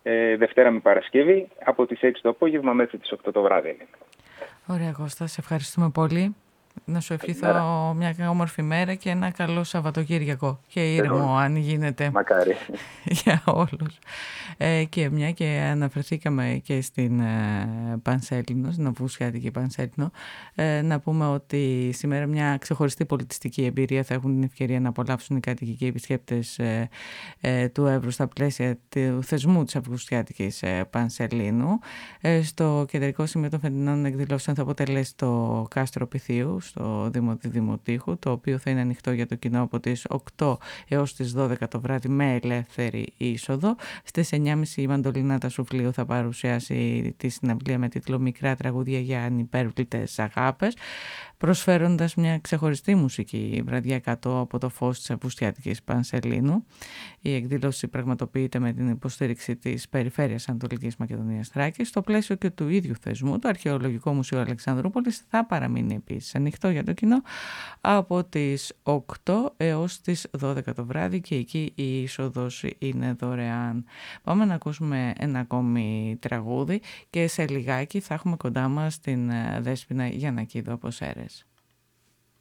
Δευτέρα με Παρασκευή, από τις 6 το απόγευμα μέχρι τις 8 το βράδυ. Ωραία, Κώστα, σε ευχαριστούμε πολύ. Να σου ευχηθώ μια όμορφη μέρα και ένα καλό Σαββατοκύριακο και ήρεμο αν γίνεται. Μακάρι. Για όλους. Και μια και αναφερθήκαμε και στην Πανσέλινο, στην Αυγουστιάτικη Πανσέλινο, να πούμε ότι σήμερα μια ξεχωριστή πολιτιστική εμπειρία θα έχουν την ευκαιρία να απολαύσουν οι κάτοικοι και οι επισκέπτες του Εύρου στα πλαίσια του θεσμού της Αυγουστιάτικης Πανσελίνου. Στο κεντρικό σημείο των φετινών εκδηλώσεων θα αποτελέσει το κάστρο Πυθίου στο Δήμο του Δημοτήχου, το οποίο θα είναι ανοιχτό για το κοινό από τις 8 έως τις 12 το βράδυ με ελεύθερη είσοδο. Στις 9.30 η Μαντολίνα Τασουφλίου θα παρουσιάσει τη συναυλία με τίτλο «Μικρά τραγούδια για ανυπέρβλητες αγάπες», προσφέροντας μια ξεχωριστή μουσική βραδιά κάτω από το φως της Αυγουστιάτικης Πανσελίνου. Η εκδήλωση πραγματοποιείται με την υποστήριξη της Περιφέρειας Ανατολικής Μακεδονίας Θράκης. Στο πλαίσιο και του ίδιου θεσμού, το Αρχαιολογικό Μουσείο Αλεξανδρούπολης θα παραμείνει επίσης ανοιχτό για το κοινό από τις 8 έως τις 12 το βράδυ και εκεί η είσοδος είναι δωρεάν. Πάμε να ακούσουμε ένα ακόμη τραγούδι και σε λιγάκι θα έχουμε κοντά μας την Δέσποινα Γιαννακίδου από Σέρρες.